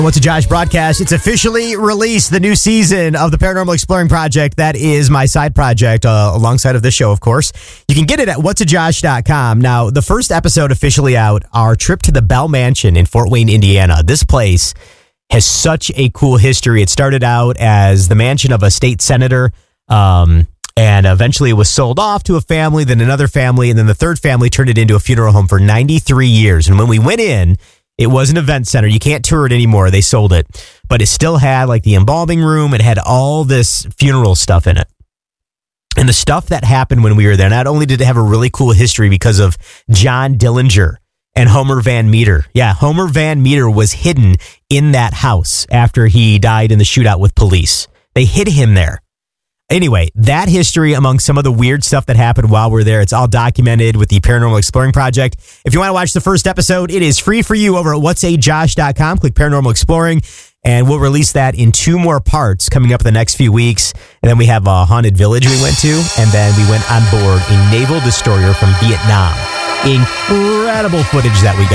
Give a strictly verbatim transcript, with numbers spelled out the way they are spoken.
What's a Josh broadcast? It's officially released, the new season of the Paranormal Exploring Project. That is my side project uh, alongside of this show, of course. You can get it at whats a josh dot com. Now, the first episode officially out, our trip to the Bell Mansion in Fort Wayne, Indiana. This place has such a cool history. It started out as the mansion of a state senator, um, and eventually it was sold off to a family, then another family, and then the third family turned it into a funeral home for ninety-three years. And when we went in, it was an event center. You can't tour it anymore. They sold it. But it still had like the embalming room. It had all this funeral stuff in it. And the stuff that happened when we were there, not only did it have a really cool history because of John Dillinger and Homer Van Meter. Yeah, Homer Van Meter was hidden in that house after he died in the shootout with police. They hid him there. Anyway, that history among some of the weird stuff that happened while we're there, it's all documented with the Paranormal Exploring Project. If you want to watch the first episode, it is free for you over at whats a josh dot com. Click Paranormal Exploring, and we'll release that in two more parts coming up in the next few weeks. And then we have a haunted village we went to, and then we went on board a naval destroyer from Vietnam. Incredible footage that we got.